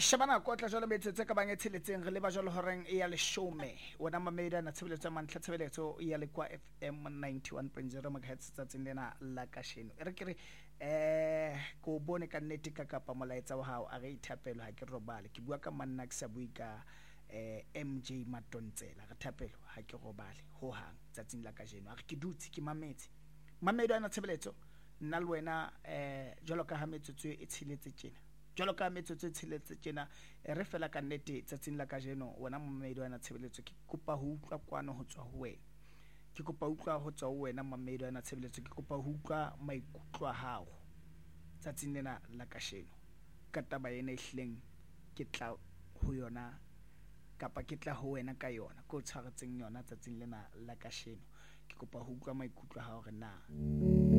shebana ko tla jalo metsetse ka bang etsheletseng re le ba jalo horeng e ya leshome ona mameda na tshebeletso mantlha tshebeletso ya le kwa FM 91.0 MHz tsatsing lena la kasheno re kere ko bone ka nnete ka kapa molaetsa wa hao a re ithapelo ha ke robale ke bua ka manna ke sa bui ka MJ Matontsela re thapelo ha ke robale ho hang tsatsing la kasheno a re ke dutse ke mametse mameda na tshebeletso nna le wena jalo ka ha metsotso e tshiletse tjena jalo ka metsotso e tshiletse tjena re fela ka nnete tsatsing la kajeno wena mamedi wana tshebeletso ke kopa ho utlwa kwano ho tswa ho wena ke kopa utlwa ho tswa ho wena mamedi wana tshebeletso ke kopa ho utlwa maikutlo a hao tsatsing lena la kasheno ka taba ena ehleng ke tla ho yona kapa ke tla ho wena ka yona ko tshwaretseng yona tsatsing lena la kasheno ke kopa ho utlwa maikutlo a hao re na